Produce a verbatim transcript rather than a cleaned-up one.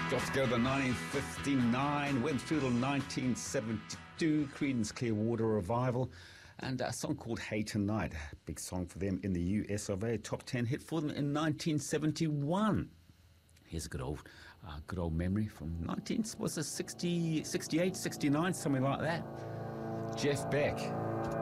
Just go to nineteen fifty-nine, Winfield nineteen seventy-two, Creedence Clearwater Revival, and a song called Hey Tonight, big song for them in the U S of A, top ten hit for them in nineteen seventy-one. Here's a good old, uh, good old memory from nineteen, was it sixty, sixty-eight, sixty-nine, something like that. Jeff Beck.